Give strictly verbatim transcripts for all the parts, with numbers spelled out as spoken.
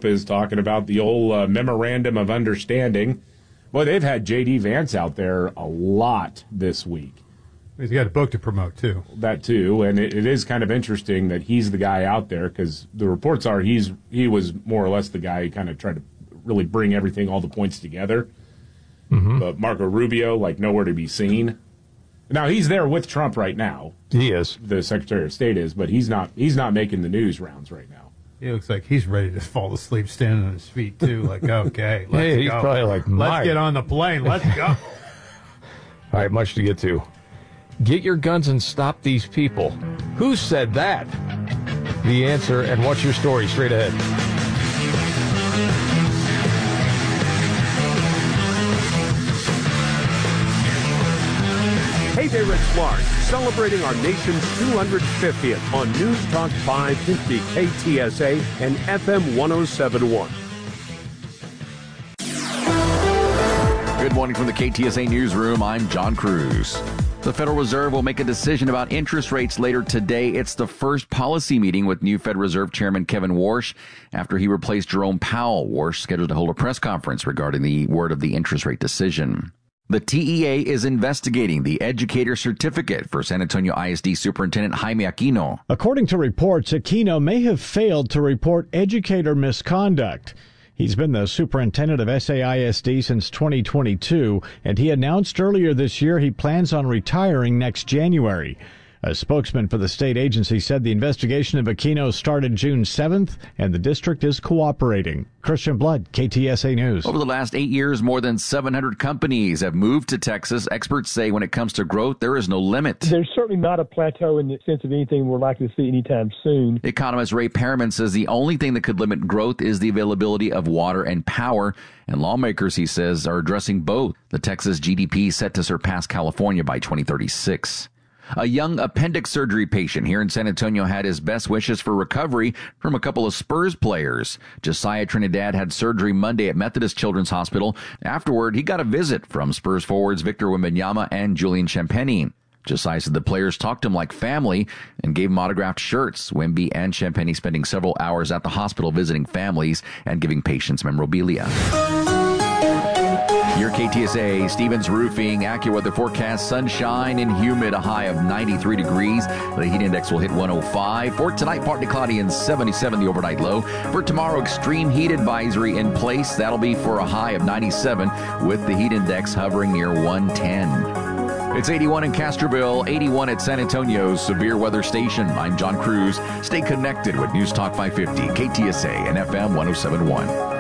is talking about the old uh, memorandum of understanding. Well, they've had J D Vance out there a lot this week. He's got a book to promote, too. That, too, and it, it is kind of interesting that he's the guy out there because the reports are he's he was more or less the guy who kind of tried to really bring everything, all the points together. Mm-hmm. But Marco Rubio, like, nowhere to be seen. Now, he's there with Trump right now. He is. The Secretary of State is, but he's not He's not making the news rounds right now. He looks like he's ready to fall asleep standing on his feet, too. Like, okay, let's hey, he's go. probably like, let's my. get on the plane. Let's go. All right, much to get to. Get your guns and stop these people. Who said that? The answer, and what's your story straight ahead. Hey there, it's Mark, celebrating our nation's two hundred fiftieth on News Talk five fifty K T S A and F M one oh seven point one. Good morning from the K T S A Newsroom. I'm John Cruz. The Federal Reserve will make a decision about interest rates later today. It's the first policy meeting with new Federal Reserve Chairman Kevin Warsh after he replaced Jerome Powell. Warsh scheduled to hold a press conference regarding the word of the interest rate decision. The T E A is investigating the educator certificate for San Antonio I S D Superintendent Jaime Aquino. According to reports, Aquino may have failed to report educator misconduct. He's been the superintendent of S A I S D since twenty twenty-two, and he announced earlier this year he plans on retiring next January. A spokesman for the state agency said the investigation of Aquino started June seventh, and the district is cooperating. Christian Blood, K T S A News. Over the last eight years, more than seven hundred companies have moved to Texas. Experts say when it comes to growth, there is no limit. There's certainly not a plateau in the sense of anything we're likely to see anytime soon. Economist Ray Perriman says the only thing that could limit growth is the availability of water and power. And lawmakers, he says, are addressing both. The Texas G D P set to surpass California by twenty thirty-six. A young appendix surgery patient here in San Antonio had his best wishes for recovery from a couple of Spurs players. Josiah Trinidad had surgery Monday at Methodist Children's Hospital. Afterward, he got a visit from Spurs forwards Victor Wembanyama and Julian Champagnie. Josiah said the players talked to him like family and gave him autographed shirts. Wemby and Champagnie spending several hours at the hospital visiting families and giving patients memorabilia. Your K T S A, Stevens Roofing, AccuWeather forecast, sunshine and humid, a high of ninety-three degrees. The heat index will hit one oh five. For tonight, partly cloudy and seventy-seven, the overnight low. For tomorrow, extreme heat advisory in place. That'll be for a high of ninety-seven with the heat index hovering near one ten. It's eighty-one in Castroville, eighty-one at San Antonio's severe weather station. I'm John Cruz. Stay connected with News Talk five fifty, K T S A and F M one oh seven point one.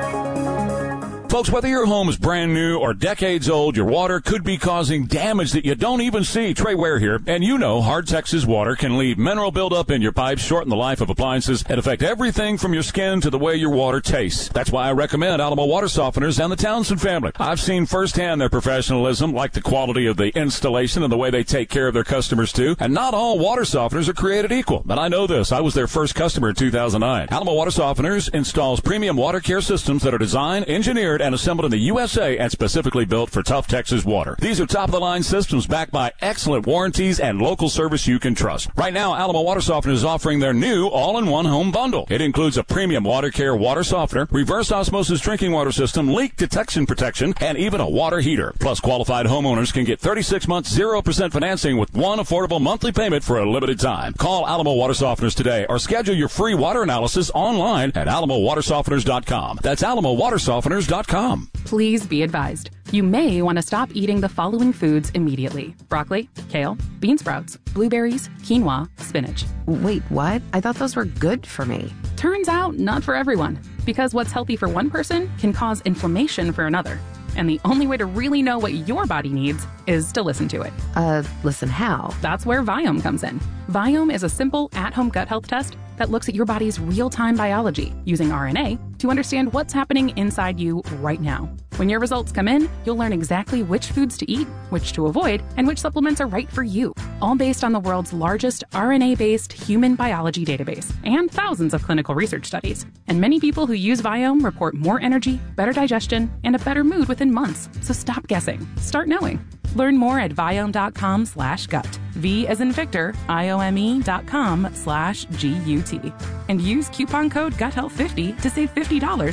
Folks, whether your home is brand new or decades old, your water could be causing damage that you don't even see. Trey Ware here, and you know hard Texas water can leave mineral buildup in your pipes, shorten the life of appliances, and affect everything from your skin to the way your water tastes. That's why I recommend Alamo Water Softeners and the Townsend family. I've seen firsthand their professionalism, like the quality of the installation and the way they take care of their customers too. And not all water softeners are created equal. But I know this. I was their first customer in two thousand nine. Alamo Water Softeners installs premium water care systems that are designed, engineered, and assembled in the U S A and specifically built for tough Texas water. These are top-of-the-line systems backed by excellent warranties and local service you can trust. Right now, Alamo Water Softener is offering their new all-in-one home bundle. It includes a premium water care water softener, reverse osmosis drinking water system, leak detection protection, and even a water heater. Plus, qualified homeowners can get thirty-six months, zero percent financing with one affordable monthly payment for a limited time. Call Alamo Water Softeners today or schedule your free water analysis online at alamo water softeners dot com. That's alamo water softeners dot com. Please be advised. You may want to stop eating the following foods immediately. Broccoli, kale, bean sprouts, blueberries, quinoa, spinach. Wait, what? I thought those were good for me. Turns out, not for everyone. Because what's healthy for one person can cause inflammation for another. And the only way to really know what your body needs is to listen to it. Uh, listen how? That's where Viome comes in. Viome is a simple at-home gut health test that looks at your body's real-time biology using R N A to understand what's happening inside you right now. When your results come in, you'll learn exactly which foods to eat, which to avoid, and which supplements are right for you, all based on the world's largest R N A-based human biology database and thousands of clinical research studies. And many people who use Viome report more energy, better digestion, and a better mood within months. So stop guessing. Start knowing. Learn more at viome.com slash gut. V as in Victor, I-O-M-E dot com slash G-U-T. And use coupon code gut health fifty to save fifty dollars